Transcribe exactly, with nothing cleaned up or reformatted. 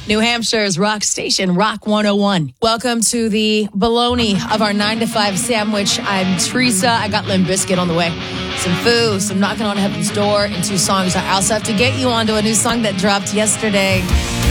New Hampshire's rock station, Rock one oh one. Welcome to the baloney of our nine to five sandwich. I'm Teresa. I got Limp Bizkit on the way. Some food, some knocking on heaven's door, and two songs. I also have to get you onto a new song that dropped yesterday.